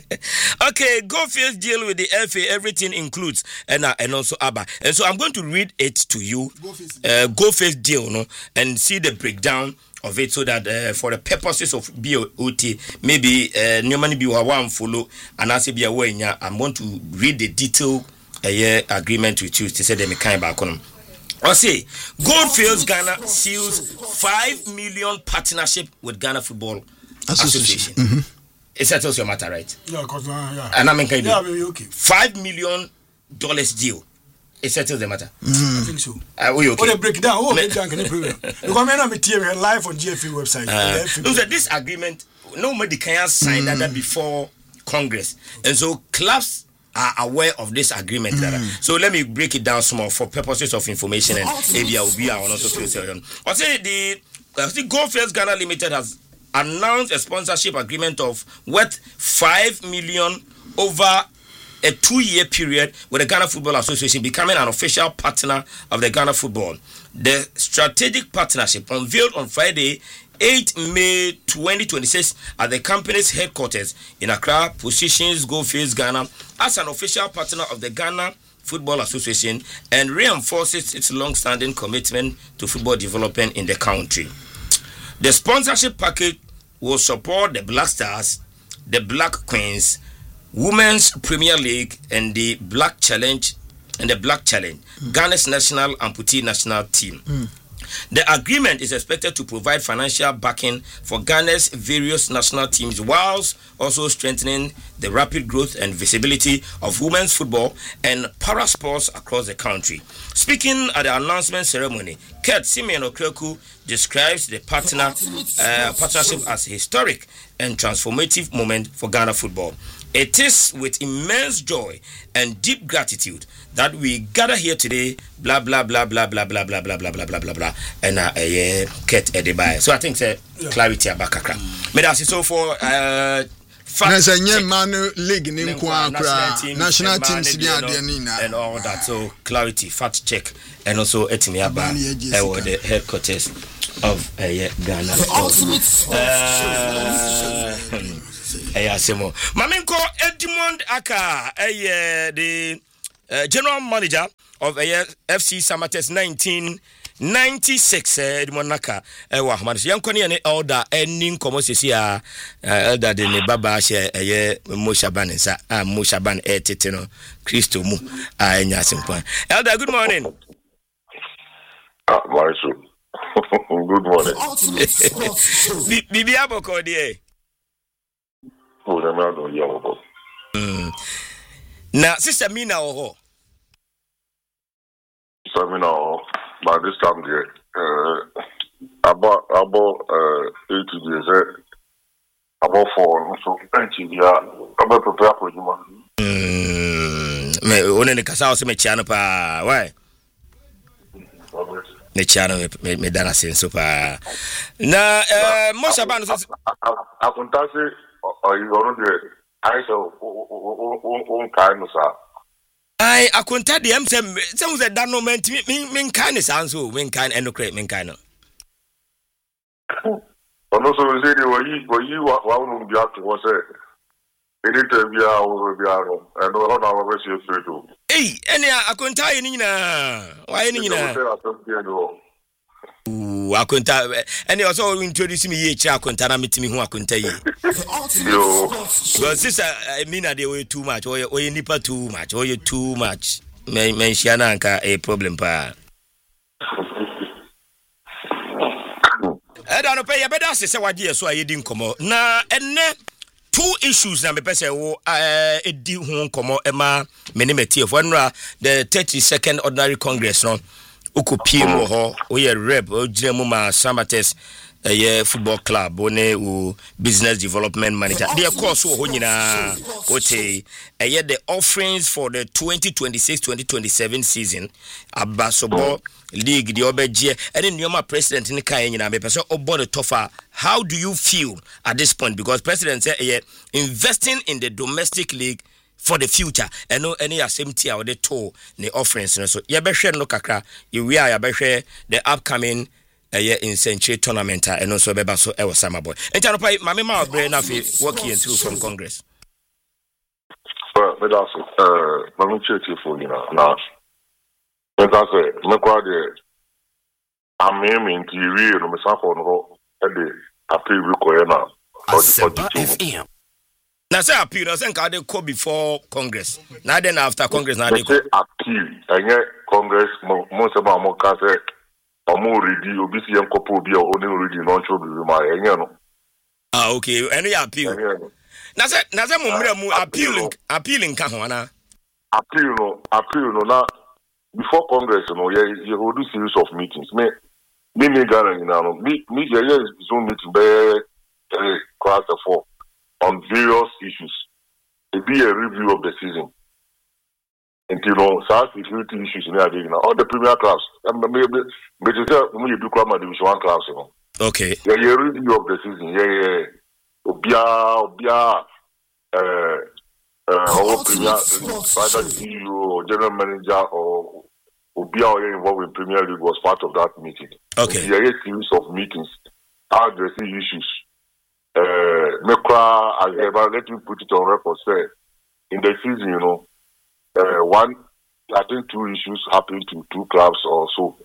Okay, Goldfields deal with the F A. Everything includes and uh, and also Abba. And so I'm going to read it to you. Uh, Goldfields deal, no, and see the breakdown of it so that uh, for the purposes of B O T, maybe uh, normally be one follow and I say be aware. I'm going to read the detail a year agreement with you to say them kind back on. I say Goldfields Ghana seals five million partnership with Ghana Football Association. Mm-hmm. It settles your matter, right? Yeah, because uh, yeah. And I mean, kind yeah, okay. Five million dollars deal. It settles the matter. Mm. I think so. Uh, we okay? Oh, they break down. Oh, break down. Can you prove it? Because I'm not here live on G F A website. Uh, no, so this agreement, nobody can sign mm. that before Congress, and so clubs are aware of this agreement. Mm. So let me break it down small for purposes of information and maybe I will be on also to I say the I think Goldfields Ghana Limited has announced a sponsorship agreement of worth five million over a two-year period with the Ghana Football Association, becoming an official partner of the Ghana Football. The strategic partnership unveiled on Friday, eighth May twenty twenty-six, at the company's headquarters in Accra, positions Goldfields Ghana as an official partner of the Ghana Football Association and reinforces its long-standing commitment to football development in the country. The sponsorship package will support the Black Stars, the Black Queens, Women's Premier League, and the Black Challenge, and the Black Challenge, mm. Ghana's national amputee national team. Mm. The agreement is expected to provide financial backing for Ghana's various national teams, whilst also strengthening the rapid growth and visibility of women's football and para sports across the country. Speaking at the announcement ceremony, Kurt Simeon Okreku describes the partner uh, partnership as a historic and transformative moment for Ghana football. It is with immense joy and deep gratitude that we gather here today, blah, blah, blah, blah, blah, blah, blah, blah, blah, blah, blah, blah, blah, and uh, uh, Kurt Edibai. So I think uh, clarity about Kakra. But as so for uh, There's a young man league in national teams and all that. So clarity, fact check, and also Etiniaba, uh, the headquarters of uh, Ghana. Uh, Maminko Edmond Aka, uh, the uh, general manager of uh, F C Samates nineteen ninety-six Edmond Aka. Uh, Wahman, Yankoni and Elder, ending Commosia, Elder de Baba, uh, Moshaban, uh, Moshaban, Etitino, Christo Mu, uh, Yasin. Elder, good morning. Ah, Marshall. Good morning. Bibi Aboko, dear. Oh, the man don't hear about. Now, Sister Mina, oh, Sister Mina, by this time, dear, uh, about about uh eighty years, uh, about four, so twenty years, about prepare for you, man. Hmm. Me, one in the casa also me channel pa, why? Me channel me me dana sin super. Na, uh, most about us. I can tell you. Or you don't do it. I so own kindness. I I couldn't tell them some some that that no mean mean kindness answer mean kind and no create mean kind. But also we say they were you were you one be after was it. Anytime we are over we are and no how now we see straight to. Hey, any I couldn't tell you ni na. Why ni na? Ooh, I couldn't tell. And you also introduce me here. I couldn't tell me to me who I couldn't tell you. Yo, but sister, I mean that they were too much, or you nipper too much, or you too much. Mention a problem pa. I don't know. Pay a better say what dear so I didn't come out. Na and two issues na me pese wo eh edi ho komo ema me ne metie for nra the thirty-second ordinary congress no. Uko P M ho we rep o gire mu ma Samates eh football club one o business development manager the course wo ho nyina ote eh the offerings for the twenty twenty-six twenty twenty-seven season abasobo league the obeje any nyoma president ni kan nyina me pese obo the tougher. How do you feel at this point, because president say eh investing in the domestic league for the future and no any assembly or the tour the offerings so ya be hwe no kakra you we are ya be hwe the upcoming uh, year in century tournament and also be so e was summer boy enta pai mama ma obre na fi working through from congress well but also uh mama check for you now now but also me kwa de ameme interior no me sa for no e de appeal require na for the na say appeal na say nka dey go before congress na then after congress na dey go appeal enye congress mo mo se ma mo ka say omo ready obi si en kopo obi o ni ready no cho bi ma enye no ah okay any appeal na say na say mo mre mu appeal appeal nka ho na appeal no appeal no na before congress no ye ye hold a series of meetings me me me Ghana you know me me ye ye zoom meeting be eh class four on various issues. It be a review of the season. And you know, some security issues in there, all the premier clubs. Maybe maybe you do come at division one clubs, you know. Okay. Yeah, yeah, review of the season. Yeah, yeah. Obia, Obia, uh, uh, our premier, either C E O or general manager or Obia or involved in Premier League was part of that meeting. Okay. Yeah, a series of meetings addressing issues. Uh, Mekra, as ever, let me put it on record, say, in the season, you know, uh, one, I think two issues happened to two clubs or so.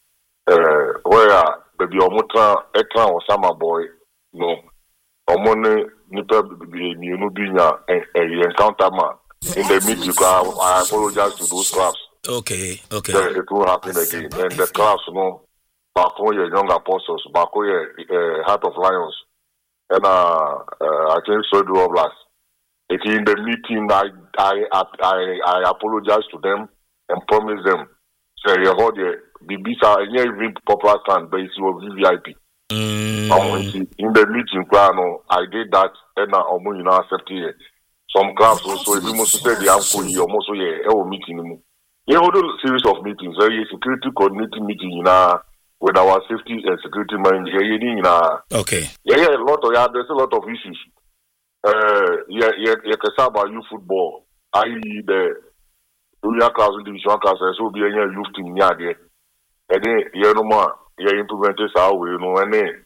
Uh, where, baby, Omotra, Ekran or Summer Boy, you know, Omone, Nipa, you know, being a encounter man. In the meeting, I apologize to those clubs. Okay, okay. Then it will happen again. And the clubs, you know, Bakoye, Young Apostles, Bakoye, uh, Heart of Lions, and uh, uh, I think so do of last. It in the meeting, I I I I apologize to them and promise them. Say you hold the B B S, even popular stand, but it's your V V I P. Mm. Um, in the meeting, I did that, and I almost you know accepted it. Some clubs also, if you must say the uncle, you almost yeah, every meeting. You hold a series of meetings. There is security coordinating meeting, you know. With our safety and security manager, you know, okay. Yeah, yeah, a lot of yeah, there's a lot of issues. uh, yeah, yeah, yeah, about youth football. I the junior class and division class, so be a youth team near there. And then, you know, more, yeah, implemented our way, you know, and then,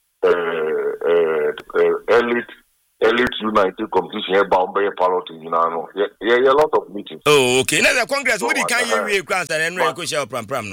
uh, uh, elite, elite United competition, yeah, bound by a pilot, you know, yeah, yeah, a lot of meetings. Oh, okay. Now the Congress, what can you read class and then go share pram pram, no?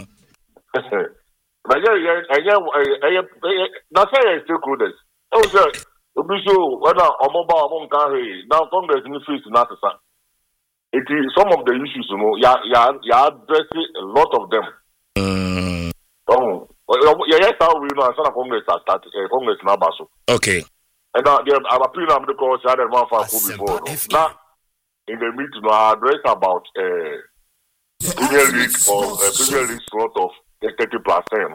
But yeah, yeah, yeah, yeah, that's why I still could. Oh, sir, so whether a mobile among carry now Congress in the face not the sun. It is some of the issues, you know, yeah, yeah, yeah, addressing a lot of them. Mm. Oh, yeah, yes, how we know, some Congress has started, Congress now, Basso. Okay. And now, I'm appealing on the course, I had a man for before. Now, in the meeting, I address about uh, Premier League or uh, Premier League slot of thirty plus ten.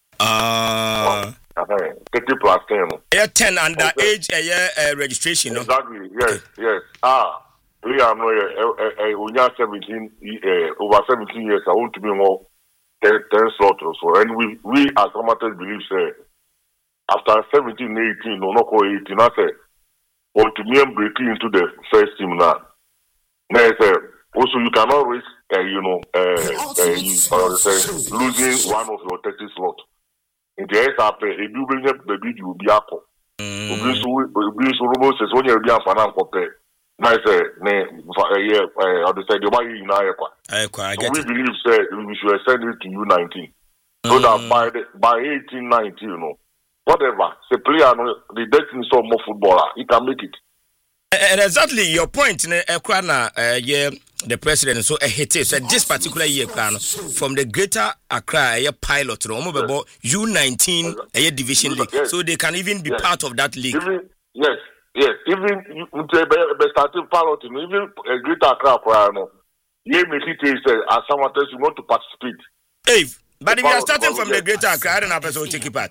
Uh, thirty plus ten. Yeah, ten under age a year uh, registration. No? Exactly, yes, yes. Ah, we are no, seventeen, uh, over seventeen years, I want to be more ten, ten slots or so. And we, we as amateurs believe, say, after seventeen, eighteen, no, not eighteen, I say, want to be breaking into the first team now. Now, I say, also, you cannot risk, uh, you know, uh, uh, you, uh, say, losing one of your thirty slots. In the S R P, if you bring up the bid, you will be up. You bring so robot says, when you be a fan of compare. Now, I say, yeah, I understand the money in Iowa. So we believe, say, we should send it to U nineteen. So that by the, by eighteen, nineteen, you know, whatever, the player, the destiny is more footballer, he can make it. And exactly your point, Ekrana, uh, yeah, the president, so a hit is this particular year, from the Greater Accra, a pilot, U nineteen, a division league, yes. So they can even be yes. part of that league. Even, yes, yes, even the starting pilot, even a Greater Accra, you make it as someone else you want to participate. Hey, but if you are starting from the Greater Accra, I don't have to take part.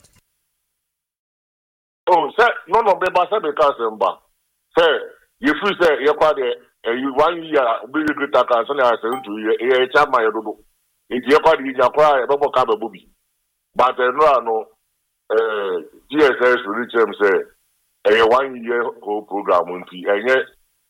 Oh, sir, no, no, but I said because, sir, you feel say you quite a one year really great account and I said to you, a child my robo. If you quite in your cry, a bubble cab booby. But no, no, uh, G S S will reach him say a one year whole program won't be, and yet,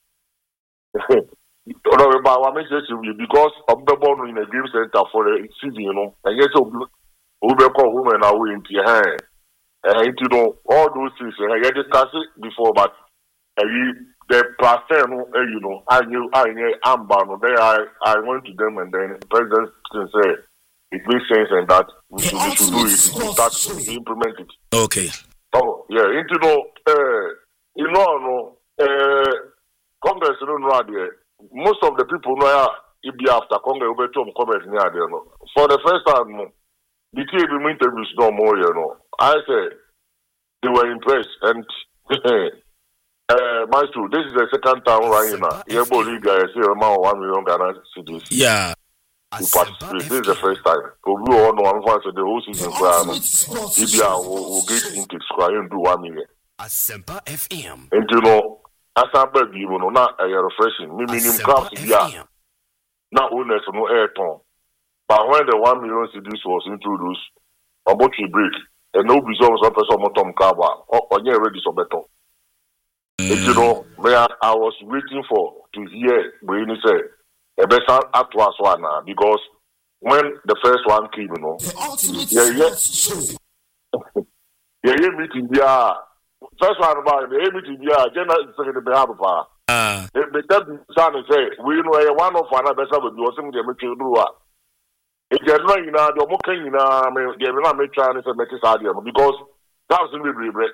because of the ball in a game center for the season, you know, and yet, so we call women are winning to your hand. And you know, all those things, I had discussed it before, but. Uh, the plaster, uh, you know, I knew, I knew, I'm bound. There, I, I went to them, and then the president said it makes sense, and that we should, we should do it, we should start to implement it. Okay. Oh, yeah, you know, uh, you know, uh, Congress, you know, there. Most of the people know it be after Congress, we be Congress near there. No, for the first time, the T V interviews no more, you know. I said they were impressed, and. Uh, Maestro, this is the second time right now. You're both guys here amount one million Ghana cedis. Yeah. To participate. This is the first time. So we all know one for the whole season. Libya will get into square and do one million. Asempa F M. And you know, as I'm baby, you know, not a refreshing. Me minimum crafts here. Not owners no airtime. But when the one million cedis was introduced, about to break, and no results of person on Tom Kaba, or you're ready so better. Mm. You know, where I was waiting for to hear when he said, a better at was one now, because when the first one came, you know, yeah, yeah, yeah, yeah, meeting the first one about the meeting the general secretary behalf of her. Ah, the deputy son say, we know a one of another better with you, some of them to do what. If you're not, you know, the more can you know, they're not making a message out here because that's the real bread.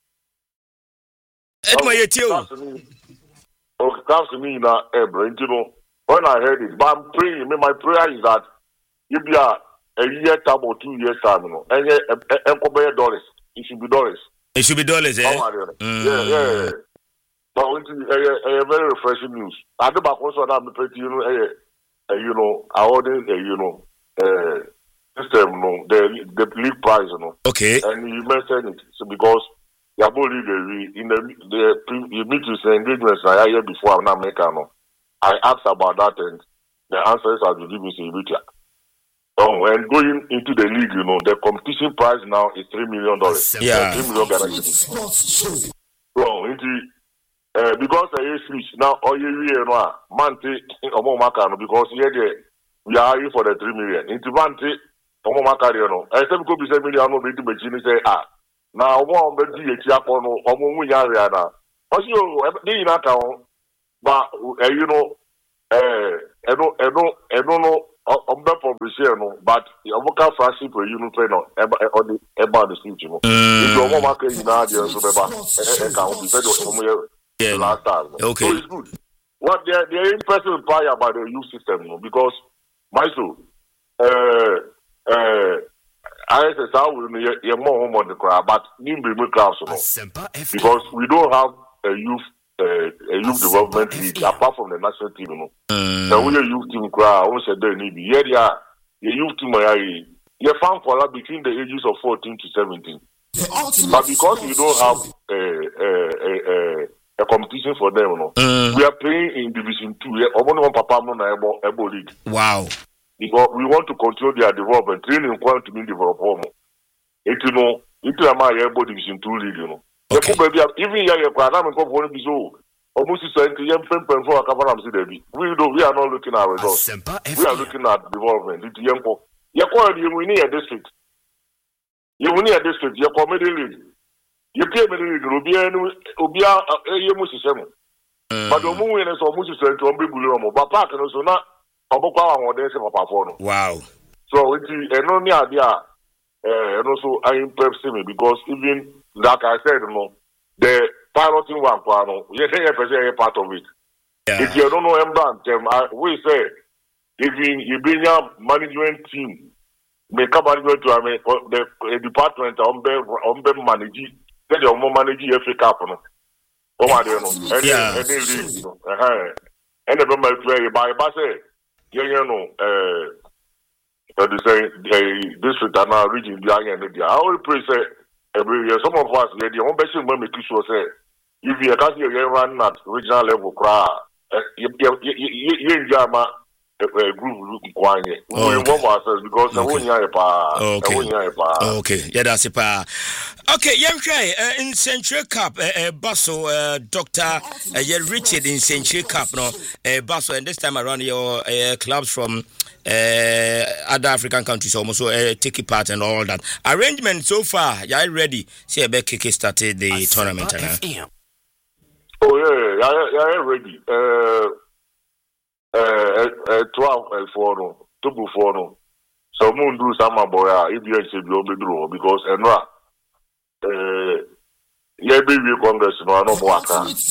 Edma Yetio. Oh, comes to me now, Ebra. You know, when I heard it, but I'm praying. My prayer is that you be a, a year time or two years time, you know, and and dollars. It should be dollars. It should be dollars, eh? Oh, mm. Yeah, yeah, yeah. But a very refreshing news. I do back also that I'm pretty, you know, uh, you know, I ordered, uh, you know, uh, system, you know, the the league prize, you know. Okay. And you mentioned it, so because. Yeah, but in the the you meet with the engagements I had before I'm not making no. I asked about that and the answers are given in Wikia. Oh, and going into the league, you know, the competition prize now is three million dollars. Yeah, three million Ghana cedis. So into uh, because I use switch now all you hear no monthly omo maka no because here there we are hiring for the three million into monthly omo maka there no I say because be say million no be to machine say ah now omo be di eti akọ no omo nwu ya ria na o si o dey na ka on but uh, you know eh eno eno eno no on be publish no but omo ka friendship you know play no e the about the switch no if omo maka you na there so be ba e ka on be say omo yeah, last time. Okay. So it's good. What they're they're impressive empire about the youth system, you know, because my so uh uh I say how we you're more home on the crowd, but need be make class, you know, because we don't have a youth uh, a youth development league apart from the national team, you know. Mm. So we a youth team crowd, we say they need be here. Yeah, the youth team are you're found for that between the ages of fourteen to seventeen, but because we don't have a uh, uh, uh, uh, a competition for them, you know. Mm. We are playing in Division Two. Yeah, one papa na ebo ebo league. Wow. Because we want to control their development, training quite to be developed. It you know, it is my ebo Division Two league, you know. Okay. Even here, you can have a couple of episodes. Almost seventy years, pen pen for a couple of days. We do. We are not looking at results. We are looking at development. It is young. You call it. You need a district. You need a district. You call middle league. You pay me the Rubian, Ubia, a Muslim. But the moon is almost sent to a big room, but Park and also not a book or days of a wow. So it is an only idea, and also I impressed me because even like I said, you know, the piloting one, yes, I part of it. Yeah. If you don't know M. we say, if you bring your management team, make a management to the department on the manage. Then you more manage F A Cup, no. Oh, I don't know. Any, any league, no. Uh-huh. And the number play by Basse, you know, uh, the say district and now region the area and the. I always pray say every year. Some of us, the one person when we sure say, if you can't see you run at regional level, cry. You you you you enjoy my. A group quiet. We want ourselves because I won't hear pa. Okay. Okay. Okay. Yeah, that's it pa. Okay. Young try uh, in Central Cup. Uh, uh, Basso, uh, Doctor uh, yeah, Richard in Central Cup. No, uh, Basso, and this time around your uh, clubs from uh, other African countries also uh, taking part and all that. Arrangement so far. Yeah, ready. See, I bet Kiki started the tournament. Uh, oh yeah, yeah, yeah, ready. Uh. Uh, uh, twelve and four no, two four no. So moon do some boy. If you say you be draw because enra. Uh, yeah, B B Congress no no more.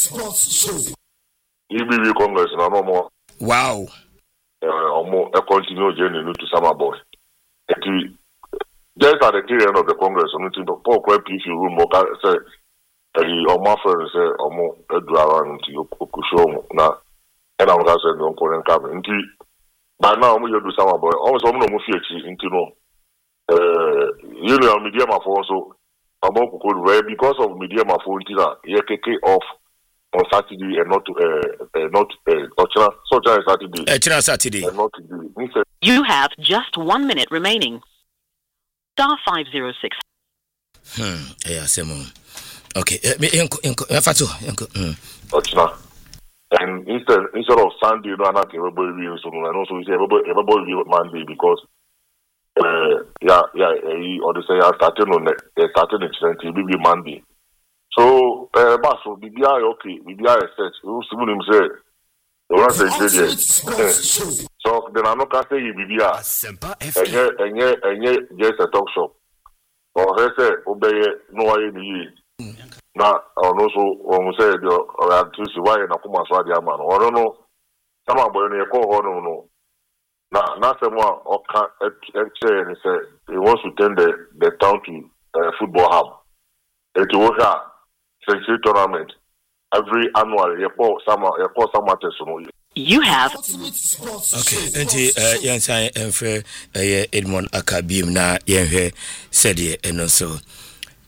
E B B Congress no no more. Wow. Uh, omo a continue journey no to some boy. It just at the tail end of the Congress, I'm going to Paul Crep if you room or say, or my friend say, omo a draw to you show now. And I'm going to say, don't call them coming. By now, we do some boy. Almost I'm not moving into no. Uh, you know, media my phone so I'm going because of media my phone. You can kick off on Saturday and not uh, uh not uh so Saturday. Uh, Saturday. And not today. You have just one minute remaining. Star five zero six. Hmm. Yeah, Simon. Okay. Me enko enko. Fato enko. Hmm. And instead, instead of Sunday, no, not everybody will so. And also, everybody, everybody will Monday because, uh, yeah, yeah, he or they say I started on the started in twenty, maybe Monday. So, uh, but so B B I okay, B B I set. You see him say, you want to say so then I'm not gonna say B B I. And yeah, and yeah, and yeah, just a talk shop. Or they say obey no way ni. Na also on say the or to see why na kuma so dia man or no some boy no call ho no no na na say mo o can say and say he wants to turn the the town to uh, football hub it will have century tournament every annual you call some you call some matters no you have okay enti uh, yan say enfe uh, Edmond Akabim na yenhwe said e no so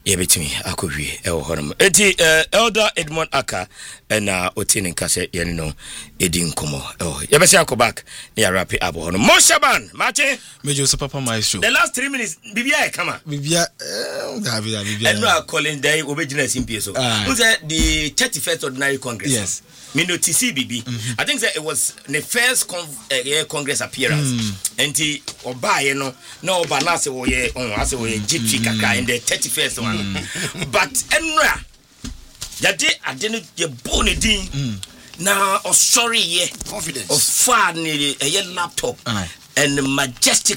yɛbɛtumi akɔwie ɛwɔ hɔ nom enti uh, Elder Edmond Aka ɛna ɔte ne nka sɛ yɛne no ɛdi nkɔmmɔ ɛwɔ yɛbɛsɛ akɔ back ne yɛrape abɔ hɔ nom Moshaban Mache Major Super Papa Maestro the last three minutes bibia come on bibia eh bibia bibia and no calling day obegina simpie so who said the thirty-first ordinary congress yes me notice B B mm-hmm. I think that it was the first con- uh, congress appearance mm. and the obaye no no oba na se wo ye on ase wo ye gypsy kakra in the thirty-first one mm. but enra yade ade no ye bone din mm. na o sorry ye confidence of far ni a laptop Aye. and majestic